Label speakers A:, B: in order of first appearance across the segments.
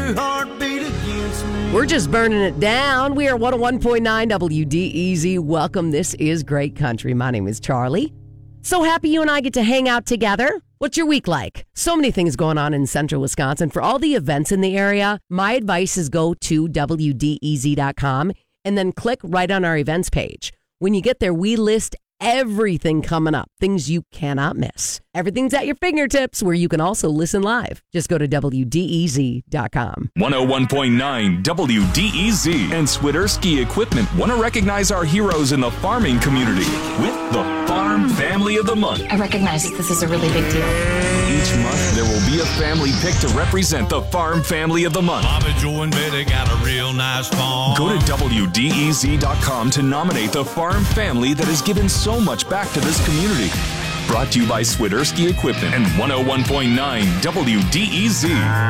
A: your heartbeat against me.
B: We're just burning it down. We are 101.9 WDEZ. Welcome. This is Great Country. My name is Charlie. So happy you and I get to hang out together. What's your week like? So many things going on in central Wisconsin. For all the events in the area, my advice is go to WDEZ.com and then click right on our events page. When you get there, we list everything coming up, things you cannot miss. Everything's at your fingertips where you can also listen live. Just go to WDEZ.com.
C: 101.9 WDEZ and Swiderski Equipment want to recognize our heroes in the farming community with the Farm Family of the Month.
D: I recognize that this is a really big deal.
C: Each month, there will be a family pick to represent the Farm Family of the Month.
A: Bobby, Joe, and Betty got a real nice farm.
C: Go to WDEZ.com to nominate the farm family that has given so much back to this community. Brought to you by Swiderski Equipment and 101.9 WDEZ.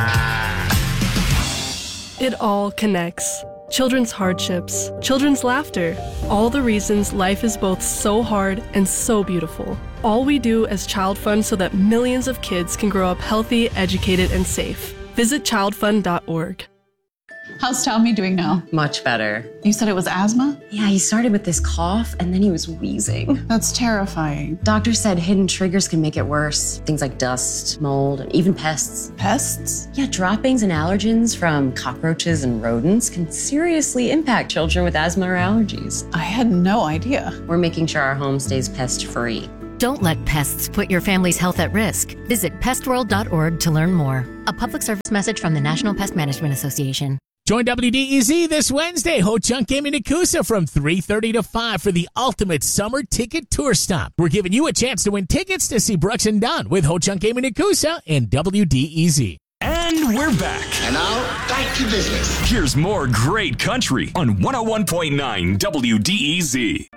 E: It all connects. Children's hardships, children's laughter, all the reasons life is both so hard and so beautiful. All we do as Child Fund so that millions of kids can grow up healthy, educated, and safe. Visit childfund.org.
F: How's Tommy doing now?
G: Much better.
F: You said it was asthma?
G: Yeah, he started with this cough and then he was wheezing.
F: That's terrifying.
G: Doctor said hidden triggers can make it worse. Things like dust, mold, and even pests.
F: Pests?
G: Yeah, droppings and allergens from cockroaches and rodents can seriously impact children with asthma or allergies.
F: I had no idea.
G: We're making sure our home stays pest-free.
H: Don't let pests put your family's health at risk. Visit pestworld.org to learn more. A public service message from the National Pest Management Association.
I: Join WDEZ this Wednesday, Ho Chunk Game in Nakusa from 3:30 to 5 for the ultimate summer ticket tour stop. We're giving you a chance to win tickets to see Brooks and Dunn with Ho Chunk Game in Nakusa and WDEZ.
C: And we're back.
J: And now, back to business.
C: Here's more Great Country on 101.9 WDEZ.